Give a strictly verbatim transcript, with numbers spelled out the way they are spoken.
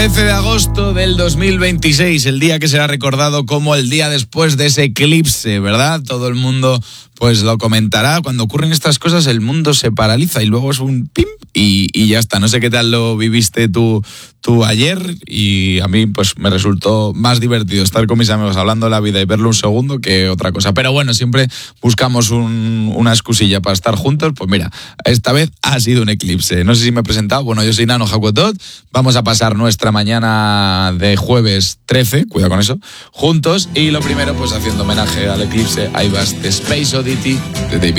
trece de agosto del dos mil veintiséis, el día que será recordado como el día después de ese eclipse, ¿verdad? Todo el mundo pues lo comentará. Cuando ocurren estas cosas el mundo se paraliza y luego es un pim y, y ya está. No sé qué tal lo viviste tú, tú ayer, y a mí pues me resultó más divertido estar con mis amigos hablando de la vida y verlo un segundo que otra cosa. Pero bueno, siempre buscamos un, una excusilla para estar juntos. Pues mira, esta vez ha sido un eclipse. No sé si me he presentado. Bueno, yo soy Nano Jacotot. Vamos a pasar nuestra mañana de jueves trece, cuidado con eso, juntos. Y lo primero, pues haciendo homenaje al eclipse, I Was the Space Oddity de David